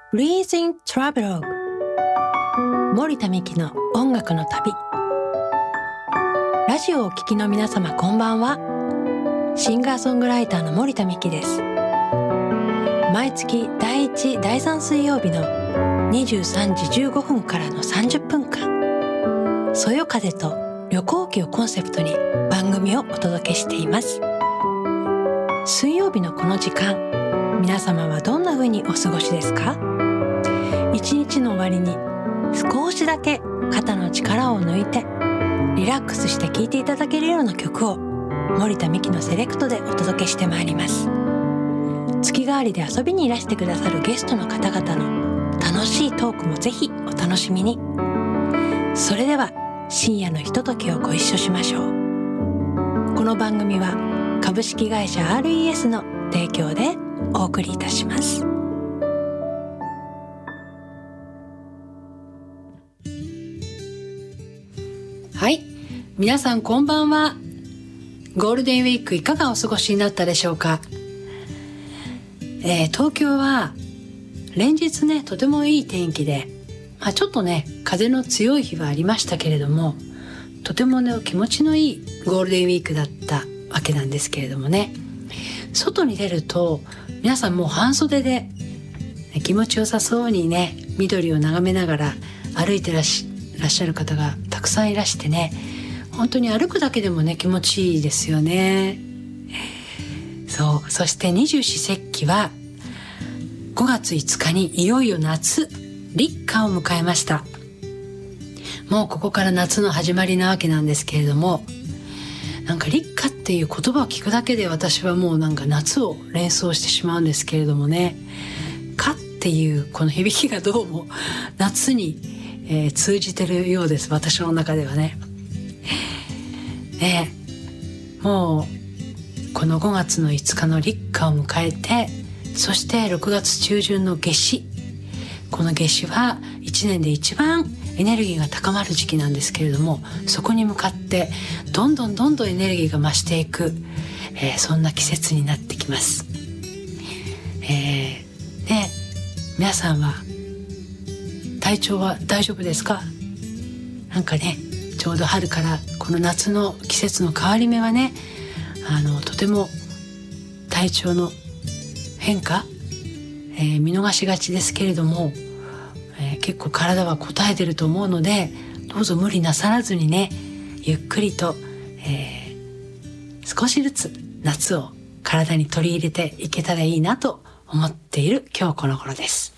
Breathing Travelogue 森田美希の音楽の旅。ラジオをお聞きの皆様こんばんは。シンガーソングライターの森田美希です。毎月第1、第3水曜日の23時15分からの30分間、そよ風と旅行記をコンセプトに番組をお届けしています。水曜日のこの時間、皆様はどんな風にお過ごしですか？一日の終わりに少しだけ肩の力を抜いてリラックスして聴いていただけるような曲を森田美希のセレクトでお届けしてまいります。月替わりで遊びにいらしてくださるゲストの方々の楽しいトークもぜひお楽しみに。それでは深夜のひとときをご一緒しましょう。この番組は株式会社 RES の提供でお送りいたします。はい、皆さんこんばんは。ゴールデンウィークいかがお過ごしになったでしょうか？東京は連日ね、とてもいい天気で、ちょっとね風の強い日はありましたけれども、とてもね気持ちのいいゴールデンウィークだったわけなんですけれどもね、外に出ると皆さんもう半袖で気持ちよさそうにね、緑を眺めながら歩いてらっしゃる方がたくさんいらしてね、本当に歩くだけでもね気持ちいいですよね。そして二十四節気は5月5日にいよいよ夏、立夏を迎えました。もうここから夏の始まりなわけなんですけれども、なんか立夏っていう言葉を聞くだけで私はもうなんか夏を連想してしまうんですけれどもね、夏っていうこの響きがどうも夏に、通じてるようです、私の中ではね。もうこの5月の5日の立夏を迎えて、そして6月中旬の夏至、この夏至は1年で一番エネルギーが高まる時期なんですけれども、そこに向かってどんどんエネルギーが増していく、そんな季節になってきます。で、皆さんは体調は大丈夫ですか？なんかね、ちょうど春からこの夏の季節の変わり目はね、とても体調の変化、見逃しがちですけれども、結構体は応えてると思うので、どうぞ無理なさらずにね、ゆっくりと、少しずつ夏を体に取り入れていけたらいいなと思っている今日この頃です。